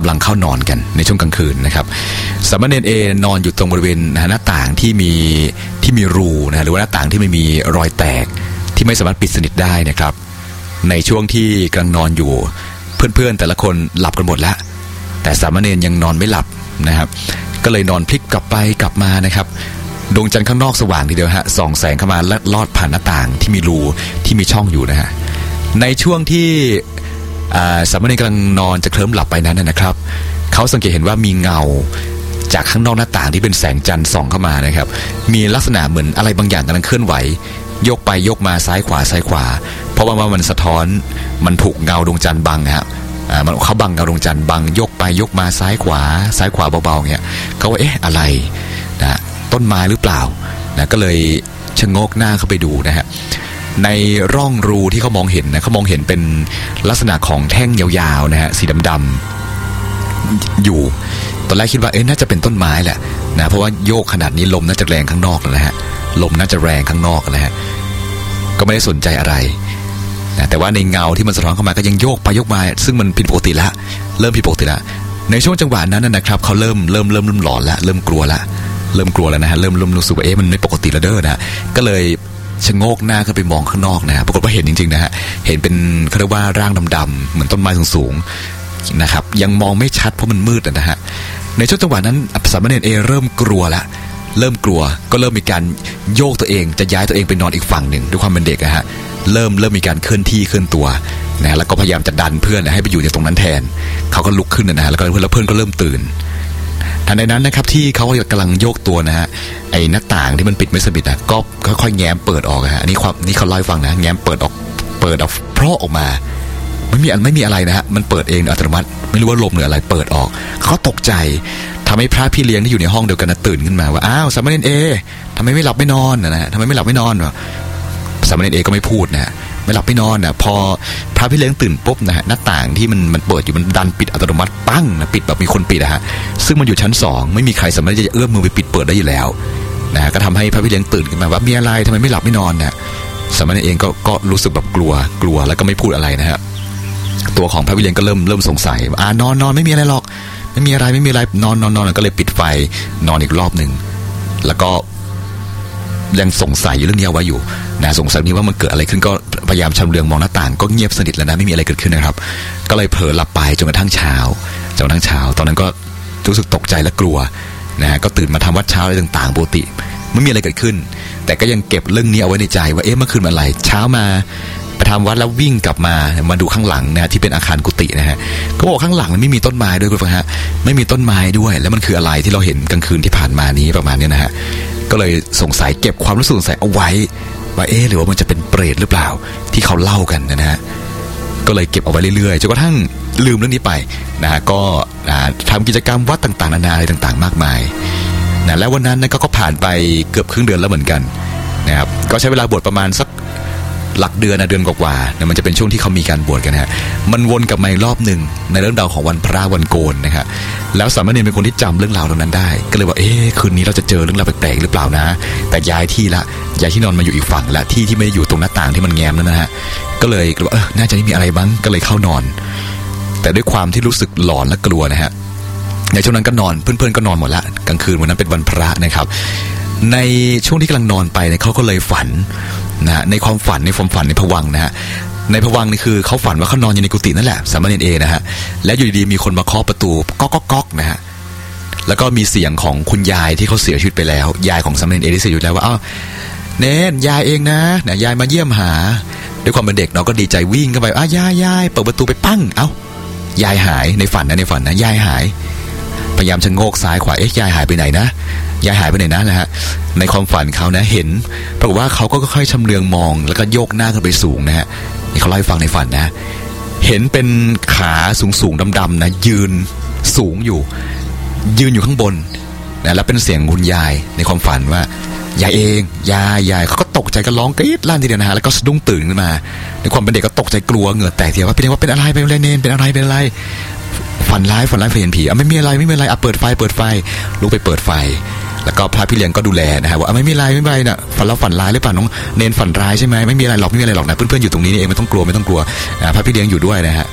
ำลังเข้านอนกันในช่วงกลางคืนนะครับสามเณรเอนอนอยู่ตรงบริเวณหน้าต่างที่มีรูนะหรือว่าหน้าต่างที่ไม่มีรอยแตกที่ไม่สามารถปิดสนิทได้นะครับในช่วงที่กำลังนอนอยู่เพื่อนๆแต่ละคนหลับกันหมดแล้วแต่สามเณรยังนอนไม่หลับนะครับก็เลยนอนพลิกกลับไปกลับมานะครับดวงจันทร์ข้างนอกสว่างทีเดียวฮะส่องแสงเข้ามาและลอดผ่านหน้าต่างที่มีรูที่มีช่องอยู่นะฮะในช่วงที่สามเณรกำลังนอนจะเคลิ้มหลับไปนั้นนะครับเขาสังเกตเห็นว่ามีเงาจากข้างนอกหน้าต่างที่เป็นแสงจันทร์ส่องเข้ามานะครับมีลักษณะเหมือนอะไรบางอย่างกำลังเคลื่อนไหวยกไปยกมาซ้ายขวาซ้ายขวาเพราะว่ามันสะท้อนมันถูกเงาดวงจันทร์บังฮะมันเขาบังเงาดวงจันทร์บังยกไปยกมาซ้ายขวาเบาๆเงี้ยเขาว่าอะไรนะต้นไม้หรือเปล่านะก็เลยชะโงกหน้าเข้าไปดูนะฮะในร่องรูที่เขามองเห็นนะเขามองเห็นเป็นลักษณะของแท่งยาวๆนะฮะสีดำๆอยู่ตอนแรกคิดว่าน่าจะเป็นต้นไม้แหละนะเพราะว่าโยกขนาดนี้ลมน่าจะแรงข้างนอกนะฮะลมน่าจะแรงข้างนอกนะฮะก็ไม่ได้สนใจอะไรนะแต่ว่าในเงาที่มันสะท้อนเข้ามาก็ยังโยกไปโยกมาซึ่งมันผิดปกติละเริ่มผิดปกติละในช่วงจังหวะนั้นนะครับเขาเริ่มหลอนละเริ่มกลัวแล้วนะฮะเริ่มรู้สึกว่ามันไม่ปกติแล้วเด้อนะก็เลยชะโงกหน้าขึ้นไปมองข้างนอกนะฮะปรากฏว่าเห็นจริงๆนะฮะเห็นเป็นเขาเรียกว่าร่างดำๆเหมือนต้นไม้สูงๆนะครับยังมองไม่ชัดเพราะมันมืดนะฮะในช่วงจังหวะนั้นสามเณรเริ่มกลัวก็เริ่มมีการโยกตัวเองจะย้ายตัวเองไปนอนอีกฝั่งหนึ่งด้วยความเป็นเด็กนะฮะเริ่มมีการเคลื่อนที่เคลื่อนตัวนะแล้วก็พยายามจะดันเพื่อนให้ไปอยู่ในตรงนั้นแทนเขาก็ลุกขึ้นนะฮะแล้วเพื่อนก็เริ่มตื่นทันใดนั้นนะครับที่เขากำลังโยกตัวนะฮะไอ้หน้าต่างที่มันปิดไม่สนิทนะก็ค่อยๆแง้มเปิดออกฮะนี่เขาเล่าให้ฟังนะแง้มเปิดออกเพราะออกมาไม่มีอะไรนะฮะมันเปิดเองอัตโนมัติไม่รู้ว่าลมหรืออะไรเปิดออกเขาตกใจทำให้พระพี่เลี้ยงที่อยู่ในห้องเดียวกันตื่นขึ้นมาว่าอ้าวสามเณรทำไมไม่หลับไม่นอนนะฮะทำไมไม่หลับไม่นอนสามเณรก็ไม่พูดนะไม่หลับไม่นอนนะพอพระพี่เลี้ยงตื่นปุ๊บนะฮะหน้าต่างที่มันเปิดอยู่มันดันปิดอัตโนมัติปั้งนะปิดแบบมีคนปิดนะฮะซึ่งมันอยู่ชั้น2ไม่มีใครสามารถจะเอื้อมมือไปปิดเปิดได้อยู่แล้วนะฮะก็ทำให้พระพี่เลี้ยงตื่นขึ้นมาว่ามีอะไรทำไมไม่หลับไม่นอนนะสามเณรก็รู้สึกแบบกลัวแล้วก็ไม่พูดอะไรนะฮะตัวของพระพี่เลี้ยงก็เริ่มสงสัยนอนไม่มีอะไรหรอกไม่มีอะไรนอนก็เลยปิดไฟนอนอีกรอบนึงแล้วก็ยังสงสัยอยู่เรื่องนี้ไว้อยู่นะสงสัยนี้ว่ามันเกิดอะไรขึ้นก็พยายามชำเลืองมองหน้าต่างก็เงียบสนิทแล้วนะไม่มีอะไรเกิดขึ้นนะครับก็เลยเผลอหลับไปจนกระทั่งเช้าตอนนั้นก็รู้สึกตกใจและกลัวนะก็ตื่นมาทำวัดเช้าอะไรต่างๆปกติไม่มีอะไรเกิดขึ้นแต่ก็ยังเก็บเรื่องนี้เอาไว้ในใจว่าเมื่อคืนอะไรเช้ามาไปทำวัดแล้ววิ่งกลับมาดูข้างหลังนะที่เป็นอาคารกุฏินะฮะก็บอกข้างหลังไม่มีต้นไม้ด้วยคุณฟังฮะไม่มีต้นไม้ด้วยแล้วมันคืออะไรที่เราเห็นกลางคืนที่ผ่านมานี้ประมาณนี้นะฮะก็เลยสงสัยเก็บความรู้สึกสงสัยเอาไว้ว่าหรือว่ามันจะเป็นเปรตหรือเปล่าที่เขาเล่ากันนะฮะก็เลยเก็บเอาไว้เรื่อยๆจนกระทั่งลืมเรื่องนี้ไปนะฮะก็ทำกิจกรรมวัดต่างๆนานาอะไรต่างๆมากมายนะแล้ววันนั้นนะก็ผ่านไปเกือบครึ่งเดือนแล้วเหมือนกันนะครับก็ใช้เวลาบวชประมาณสักหลักเดือนกว่าๆเนี่ยมันจะเป็นช่วงที่เขามีการบวชกันฮะมันวนกลับมาอีกรอบหนึ่งในเรื่องราวของวันพระวันโกนนะครับแล้วสามเณรเป็นคนที่จำเรื่องราวตรงนั้นได้ก็เลยว่าคืนนี้เราจะเจอเรื่องราวแปลกๆหรือเปล่านะแต่ย้ายที่นอนมาอยู่อีกฝั่งละที่ไม่ได้อยู่ตรงหน้าต่างที่มันแง้มนั่นนะฮะก็เลยว่าน่าจะไม่มีอะไรบ้างก็เลยเข้านอนแต่ด้วยความที่รู้สึกหลอนและกลัวนะฮะในช่วงนั้นก็นอนเพื่อนๆก็นอนหมดละกลางคืนวันนั้นเป็นวันพระนะครับในช่วงที่กำลังนอนไปเนี่ยเขาก็เลยฝันนะในความฝันในภวังค์นะฮะในภวังค์นี่คือเขาฝันว่าเขานอนอยู่ในกุฏินั่นแหละสามเณรนะฮะและอยู่ดีๆมีคนมาเคาะประตูก๊อกนะฮะแล้วก็มีเสียงของคุณยายที่เขาเสียชีวิตไปแล้วยายของสามเณรที่เสียชีวิตแล้วว่าเนนยายเองนะยายมาเยี่ยมหาด้วยความเป็นเด็กเราก็ดีใจวิ่งเข้าไปยายเปิดประตูไปปั้งยายหายในฝันนะยายหายพยายามชะโงกซ้ายขวายายหายไปไหนนะนะฮะในความฝันเขานะเห็นปรากฏว่าเขาก็ค่อยๆชำเลืองมองแล้วก็โยกหน้าขึ้นไปสูงนะฮะนี่เขาเล่าให้ฟังในฝันนะเห็นเป็นขาสูงๆดำๆนะยืนสูงอยู่ข้างบนนะแล้วเป็นเสียงคุณยายในความฝันว่ายายเองยายเขาก็ตกใจก็ร้องกรี๊ดลั่นทีเดียวนะฮะแล้วก็สะดุ้งตื่นขึ้นมาในความเป็นเด็กก็ตกใจกลัวเหงื่อแตกทีเดียวว่าเป็นอะไรเนนเป็นอะไรฝันร้ายเห็นผีไม่มีอะไรเปิดไฟลุกไปเปิดไฟแล้วก็พระพี่เลี้ยงก็ดูแลนะฮะว่าไม่มีอะไรนะฝันร้ายหรือเปล่าน้องเนนฝันร้ายใช่ไหมไม่มีอะไรหรอกนะเพื่อนๆอยู่ตรงนี้นี่เองไม่ต้องกลัวพระพี่เลี้ยงอยู่ด้วยนะฮะ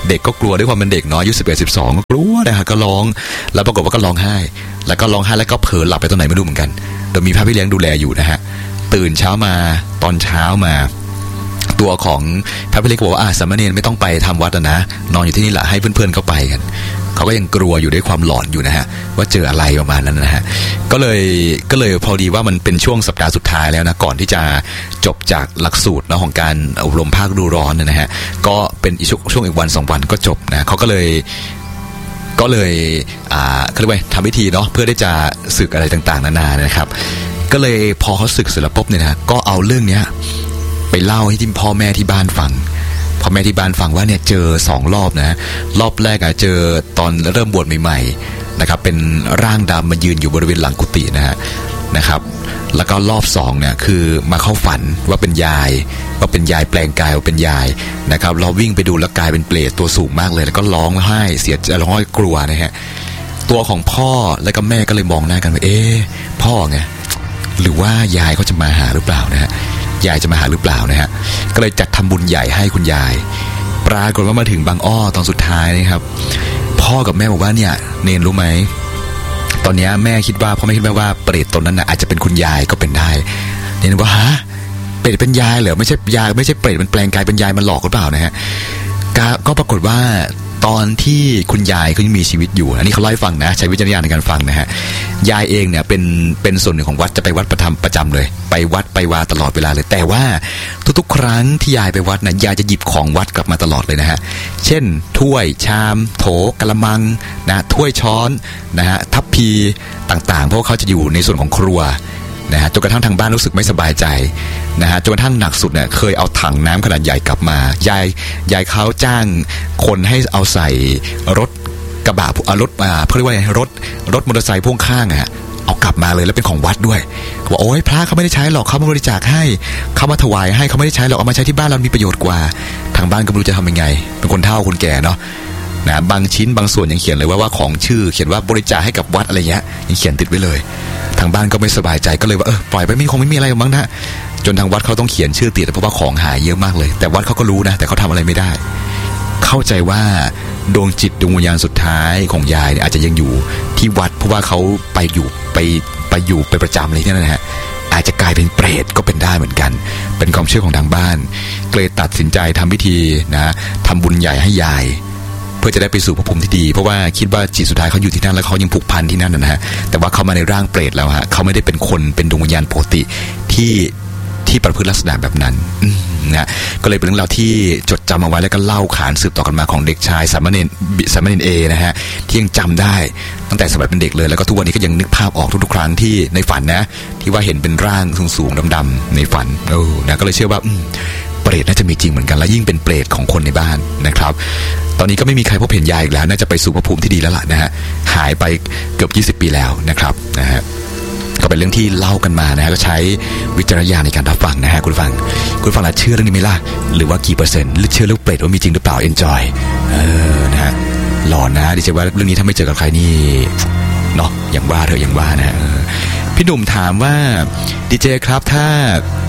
เด็กก็กลัวด้วยความเป็นเด็กเนาะอายุ11-12ก็กลัวนะฮะก็ร้องแล้วปรากฏว่าก็ร้องไห้แล้วก็เผลอหลับไปตรงไหนไม่รู้เหมือนกันโดยมีพระพี่เลี้ยงดูแลอยู่นะฮะตื่นเช้ามาตอนเช้ามาตัวของพระพี่เลี้ยงบอกว่าสามเณรไม่ต้องไปทำวัดนะนอนอยู่ที่นี่แหละให้เพื่อนๆเข้าไปกันเขาก็ยังกลัวอยู่ด้วยความหลอนอยู่นะฮะว่าเจออะไรประมาณนั้นนะฮะก็เลยพอดีว่ามันเป็นช่วงสัปดาห์สุดท้ายแล้วนะก่อนที่จะจบจากหลักสูตรนะของการอบรมภาคฤดูร้อนนะฮะก็เป็นช่วงอีกวัน2 วันก็จบนะเขาก็เลยเขาเรียกว่าทำพิธีเนาะเพื่อที่จะศึกอะไรต่างๆนานานะครับก็เลยพอเขาศึกเสร็จแล้วปุ๊บเนี่ยนะก็เอาเรื่องเนี้ยไปเล่าให้ที่พ่อแม่ที่บ้านฟังพ่อแม่ที่บ้านฟังว่าเนี่ยเจอ2 รอบนะรอบแรกเจอตอนเริ่มบวชใหม่ๆนะครับเป็นร่างดำมายืนอยู่บริเวณหลังกุฏินะครับแล้วก็รอบ2เนี่ยคือมาเข้าฝันว่าเป็นยายแปลงกายว่าเป็นยายนะครับเราวิ่งไปดูแล้วกลายเป็นเปรตตัวสูงมากเลยแล้วก็ร้องไห้เสียใจร้องไห้กลัวนะฮะตัวของพ่อและก็แม่ก็เลยมองหน้ากันว่าพ่อไงหรือว่ายายเขาจะมาหาหรือเปล่านะฮะยายจะมาหาหรือเปล่านะฮะก็เลยจัดทำบุญใหญ่ให้คุณยายปรากฏว่ามาถึงบางอ้อตอนสุดท้ายนะครับพ่อกับแม่บอกว่าเนี่ยเนนรู้ไหมตอนนี้พ่อแม่คิดว่าเปรตตนนั้นนะอาจจะเป็นคุณยายก็เป็นได้เนนว่าฮะเปรตเป็นยายเหรอไม่ใช่ยายไม่ใช่เปรตมันแปลงกายเป็นยายมันหลอกหรือเปล่านะฮะก็ปรากฏว่าตอนที่คุณยายเขายังมีชีวิตอยู่อันนี้เขาเล่าให้ฟังนะใช้วิจารณญาณในการฟังนะฮะยายเองเนี่ยเป็นส่วนหนึ่งของวัดจะไปวัดประจำเลยไปวัดไปวาตลอดเวลาเลยแต่ว่าทุกๆครั้งที่ยายไปวัดนะยายจะหยิบของวัดกลับมาตลอดเลยนะฮะเช่นถ้วยชามโถกะละมังนะถ้วยช้อนนะฮะทัพพีต่างๆเพราะเขาจะอยู่ในส่วนของครัวนะฮะจนกระทั่งทางบ้านรู้สึกไม่สบายใจนะฮะจนกระทั่งหนักสุดเนี่ยเคยเอาถังน้ำขนาดใหญ่กลับมายายเขาจ้างคนให้เอาใส่รถกระบะรถเรียกว่ารถมอเตอร์ไซค์พ่วงข้างเอากลับมาเลยแล้วเป็นของวัดด้วยบอกโอ้ยพระเขาไม่ได้ใช้หรอกเขามาบริจาคให้เขามาถวายให้เขาไม่ได้ใช้หรอกเอามาใช้ที่บ้านเรามีประโยชน์กว่าทางบ้านก็ไม่รู้จะทำยังไงเป็นคนเฒ่าคนแก่เนาะนะบางชิ้นบางส่วนยังเขียนเลยว่าของชื่อเขียนว่าบริจาคให้กับวัดอะไรเงี้ยยังเขียนติดไว้เลยทางบ้านก็ไม่สบายใจก็เลยว่าปล่อยไปคงไม่มีอะไรมั้งนะจนทางวัดเขาต้องเขียนชื่อติดเพราะว่าของหายเยอะมากเลยแต่วัดเขาก็รู้นะแต่เขาทำอะไรไม่ได้เข้าใจว่าดวงจิตดวงวิญญาณสุดท้ายของยายเนี่ยอาจจะยังอยู่ที่วัดเพราะว่าเขาไปอยู่ประจำเลยที่นั่นนะฮะอาจจะกลายเป็นเปรตก็เป็นได้เหมือนกันเป็นความเชื่อของทางบ้านก็เลยตัดสินใจทำพิธีนะทำบุญใหญ่ให้ยายเพื่อจะได้ไปสู่ภพภูมิที่ดีเพราะว่าคิดว่าจิตสุดท้ายเขาอยู่ที่นั่นแล้วเขายังผูกพันที่นั่นนะฮะแต่ว่าเขามาในร่างเปรตแล้วฮะเขาไม่ได้เป็นคนเป็นดวงวิญญาณปกติที่ประพฤติลักษณะแบบนั้นนะก็เลยเป็นเรื่องราวที่จดจำเอาไว้แล้วก็เล่าขานสืบต่อกันมาของเด็กชายสามเณรเอนะฮะที่ยังจำได้ตั้งแต่สมัยเป็นเด็กเลยแล้วก็ทุกวันนี้ก็ยังนึกภาพออกทุกๆครั้งที่ในฝันนะที่ว่าเห็นเป็นร่างสูงๆดำๆในฝันนะก็เลยเชื่อว่าเปรตน่าจะมีจริงเหมือนกันและยิ่งเป็นเปรตของคนในบ้านนะครับตอนนี้ก็ไม่มีใครพบเห็นยายอีกแล้วน่าจะไปสู่ภพภูมิที่ดีแล้วล่ะนะฮะหายไปเกือบ20 ปีแล้วนะครับนะฮะก็เป็นเรื่องที่เล่ากันมานะฮะก็ใช้วิจารณญาณในการรับฟังนะฮะคุณฟังแล้วเชื่อเรื่องนี้ไหมล่ะหรือว่ากี่เปอร์เซ็นต์หรือเชื่อเรื่องเปรตว่ามีจริงหรือเปล่า enjoy นะฮะหลอนนะดิฉันว่าเรื่องนี้ถ้าไม่เจอกับใครนี่เนาะอย่างว่านะพี่หนุ่มถามว่าดีเจครับถ้า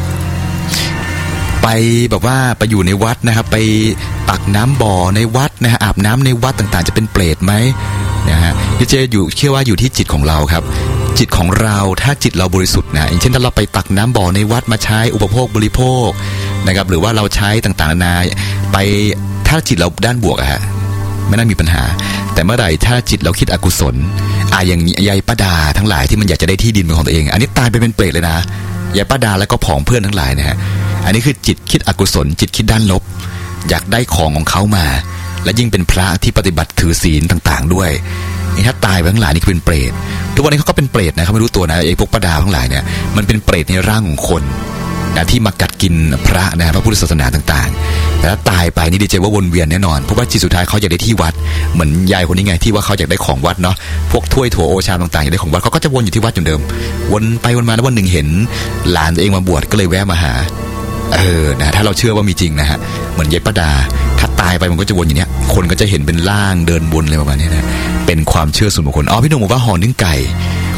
ไปแบบว่าไปอยู่ในวัดนะครับไปตักน้ำบ่อในวัดนะฮะอาบน้ำในวัดต่างๆจะเป็นเปรตไหมนะฮะดีเจเชื่อว่าอยู่ที่จิตของเราครับจิตของเราถ้าจิตเราบริสุทธิ์นะอย่างเช่นถ้าเราไปตักน้ำบ่อในวัดมาใช้อุปโภคบริโภคนะครับหรือว่าเราใช้ต่างๆนานาไปถ้าจิตเราด้านบวกฮะไม่น่ามีปัญหาแต่เมื่อไหร่ถ้าจิตเราคิดอกุศลอย่างยายป้าดาทั้งหลายที่มันอยากจะได้ที่ดินเป็นของตัวเองอันนี้ตายไปเป็นเปรตเลยนะยายป้าดาแล้วก็ผองเพื่อนทั้งหลายนะฮะอันนี้คือจิตคิดอกุศลจิตคิดด้านลบอยากได้ของเขามาและยิ่งเป็นพระที่ปฏิบัติถือศีลต่างๆด้วยถ้าตายไปทั้งหลายนี่เป็นเปรตทุกวันนี้เขาก็เป็นเปรตนะเขาไม่รู้ตัวนะไอ้พวกป้าดาทั้งหลายเนี่ยมันเป็นเปรตในร่างของคนนะที่มากัดกินพระนะพระพุทธศาสนาต่างๆแต่ถ้าตายไปนี่ดีเจว่าวนเวียนแน่นอนเพราะว่าจิตสุดท้ายเขาอยากได้ที่วัดเหมือนยายคนนี้ไงที่ว่าเขาอยากได้ของวัดเนาะพวกถ้วยถั่วโอชามต่างๆอยากได้ของวัดเขาก็จะวนอยู่ที่วัดอย่างเดิมวนไปวนมาแล้ววันหนึ่งเห็นหลานตัวเองมาบวชก็เลยแวะมาหานะถ้าเราเชื่อว่ามีจริงนะฮะเหมือนยายป้าดาถ้าตายไปมันก็จะวนอย่างเนี้ยคนก็จะเห็นเป็นร่างเดินวนอะไรประมาณนี้นะเป็นความเชื่อส่วนบุคคลพี่หนุ่มบอกว่าห่อนึ่งไก่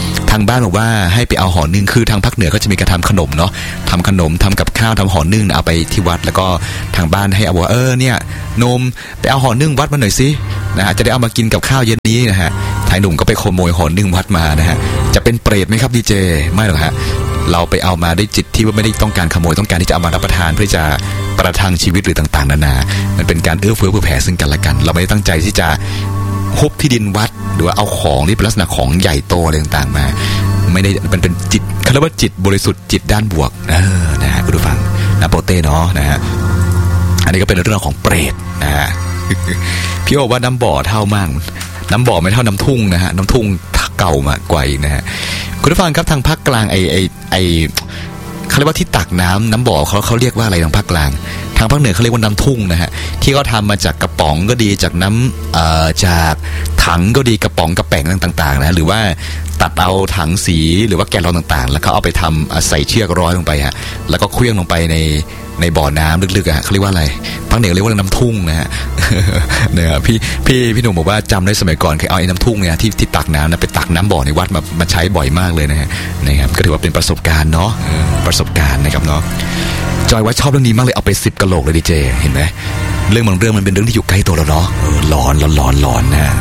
ทางบ้านบอกว่าให้ไปเอาห่อนึ่งคือทางภาคเหนือก็จะมีการทำขนมเนาะทำขนมทำกับข้าวทำห่อนึ่งเอาไปที่วัดแล้วก็ทางบ้านให้เอาบอกเนี่ยนมไปเอาห่อนึ่งวัดมาหน่อยสินะฮะจะได้เอามากินกับข้าวเย็นนี้นะฮะชายหนุ่มก็ไปขโมยห่อนึ่งวัดมานะฮะจะเป็นเปรตไหมครับดีเจไม่หรอกฮะเราไปเอามาได้จิตที่ว่าไม่ได้ต้องการขโมยต้องการที่จะเอามารับประทานเพื่อจะประทังชีวิตหรือต่างๆนานามันเป็นการเอื้อเฟื้อเผื่อแผ่ซึ่งกันและกันเราไม่ได้ตั้งใจที่จะฮุบที่ดินวัดหรือว่าเอาของที่เป็นลักษณะของใหญ่โตอะไรต่างๆมาไม่ได้มันเป็นจิตเขาเรียกว่าจิตบริสุทธิ์จิตด้านบวกนะฮะคุณผู้ฟังนะโปเต้เนาะนะฮะอันนี้ก็เป็นเรื่องของเปรตนะฮะพี่บอกว่าน้ำบ่อเท่ามากน้ำบ่อไม่เท่าน้ำทุ่งนะฮะน้ำทุ่งเก่ามากกว่าอีกนะฮะคุณผู้ฟังครับทางภาคกลางไอเขาเรียกว่าที่ตักน้ำบ่อเขาเรียกว่าอะไรทางภาคกลางทางภาคเหนือเขาเรียกว่าน้ำทุ่งนะฮะที่เขาทำมาจากกระป๋องก็ดีจากน้ำจากถังก็ดีกระป๋องกระแป๋งต่างๆนะหรือว่าตัดเอาถังสีหรือว่าแกลลอนต่างๆแล้วเขาเอาไปทำใส่เชือกร้อยลงไปฮะแล้วก็เคลื่องลงไปในบ่อน้ำลึกๆเขาเรียกว่าอะไรภาคเหนือเรียกว่าน้ำทุ่งนะฮะเนี่ยพี่หนุ่มบอกว่าจำได้สมัยก่อนเคยเอาไอ้น้ำทุ่งเนี่ยที่ตักน้ำนะไปตักน้ำบ่อในวัดมาใช้บ่อยมากเลยนะครับก็ถือว่าเป็นประสบการณ์เนาะประสบการณ์นะครับเนาะจอยว่าชอบเรื่องนี้มากเลยเอาไป10 กะโหลกเลยดีเจเห็นไหมเรื่องบางเรื่องมันเป็นเรื่องที่อยู่ใกล้ตัวเราเนาะหลอนนะ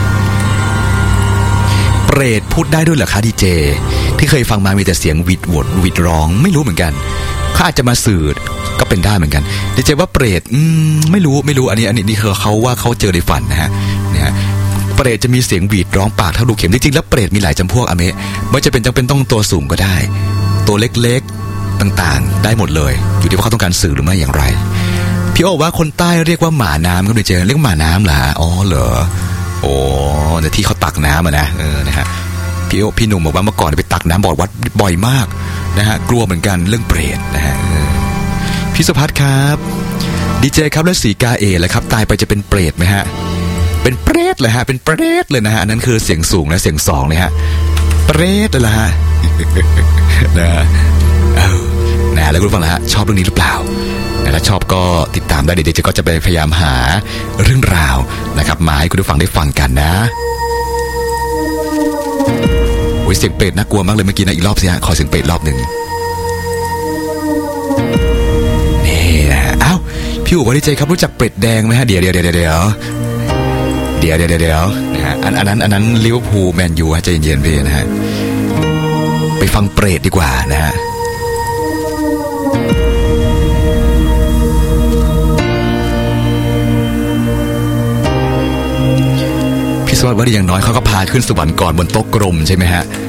เปรตพูดได้ด้วยเหรอคะดีเจที่เคยฟังมามีแต่เสียงหวิดร้องไม่รู้เหมือนกันเขาอาจจะมาสื่อก็เป็นได้เหมือนกันดีเจว่าเปรตไม่รู้อันนี้เขาว่าเขาเจอในฝันนะฮะเปรตจะมีเสียงหวีดร้องปากเท่าลูกเข็มจริงๆแล้วเปรตมีหลายจำพวกอเมะไม่จะเป็นจำเป็นต้องตัวสูงก็ได้ตัวเล็กๆต่างๆได้หมดเลยอยู่ที่ว่าเขาต้องการสื่อหรือไม่อย่างไรพี่โอว่าคนใต้เรียกว่าหมาน้ำครับดีเจเรียกหมาน้ำเหรออ๋อเหรอโอ้แต่ที่เขาตักน้ำนะนะฮะพี่หนุ่มบอกว่าเมื่อก่อนไปตักน้ำบ่อวัดบ่อยมากนะฮะกลัวเหมือนกันเรื่องเปรตนะฮะพี่สุภัทรครับดีเจครับแล้วสีกาเอล่ะครับตายไปจะเป็นเปรตไหมฮะเป็นเปรตเลยฮะเป็นเปรตเลยนะฮะนั่นคือเสียงสูงและเสียงสองเลยฮะเปรตเลยฮะนะแล้วคุณฟังนะฮะชอบเรื่องนี้หรือเปล่าถ้าชอบก็ติดตามได้เดี๋ยวก็จะไปพยายามหาเรื่องราวนะครับมาให้คุณผู้ฟังได้ฟังกันนะโอ้ยเสียงเปรตน่ากลัวมากเลยเมื่อกี้นะอีกรอบสิฮะขอเสียงเปรตรอบหนึ่งนี่นะฮะอ้าวพี่อู๋ว่าดีเจครับรู้จักเปรตแดงไหมฮะเดี๋ยวนะฮะอันนั้นลิเวอร์พูลแมนยูฮะใจเย็นๆพี่นะฮะไปฟังเปรตดีกว่านะฮะสวัสดีว่าอย่างน้อยเขาก็พาขึ้นสวรรค์ก่อนบนโต๊ะกลมใช่ไหมฮะ